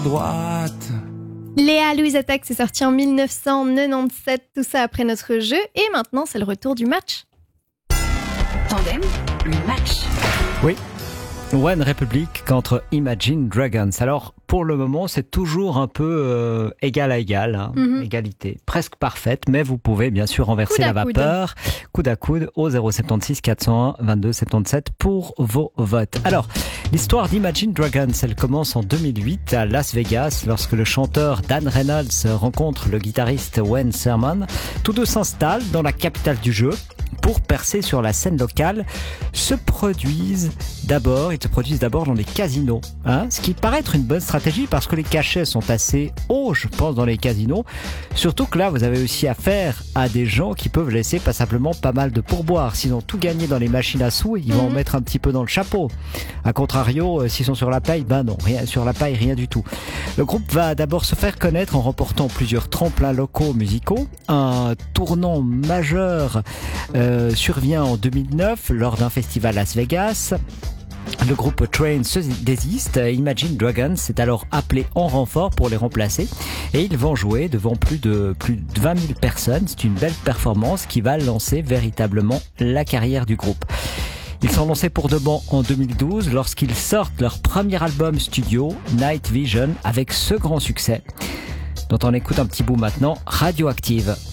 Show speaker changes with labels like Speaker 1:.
Speaker 1: droite.
Speaker 2: Léa Louise Attaque, c'est sorti en 1997, tout ça après notre jeu. Et maintenant, c'est le retour du match.
Speaker 3: Tandem, le match.
Speaker 4: Oui, One Republic contre Imagine Dragons. Alors, pour le moment, c'est toujours un peu égal à égal, hein, égalité presque parfaite, mais vous pouvez bien sûr renverser la vapeur, coude à coude, au 076 401 22 77 pour vos votes. Alors, l'histoire d'Imagine Dragons, elle commence en 2008 à Las Vegas, lorsque le chanteur Dan Reynolds rencontre le guitariste Wayne Sermon. Tous deux s'installent dans la capitale du jeu pour percer sur la scène locale. Ils se produisent d'abord dans les casinos, ce qui paraît être une bonne stratégie parce que les cachets sont assez hauts, je pense, dans les casinos. Surtout que là, vous avez aussi affaire à des gens qui peuvent laisser passablement pas mal de pourboires. S'ils ont tout gagné dans les machines à sous, ils vont en mettre un petit peu dans le chapeau. A contrario, s'ils sont sur la paille, non, rien sur la paille, rien du tout. Le groupe va d'abord se faire connaître en remportant plusieurs tremplins locaux musicaux. Un tournant majeur survient en 2009 lors d'un festival à Las Vegas. Le groupe Train se désiste. Imagine Dragons s'est alors appelé en renfort pour les remplacer et ils vont jouer devant plus de 20 000 personnes. C'est une belle performance qui va lancer véritablement la carrière du groupe. Ils sont lancés pour de bon en 2012 lorsqu'ils sortent leur premier album studio, Night Vision, avec ce grand succès dont on écoute un petit bout maintenant, Radioactive.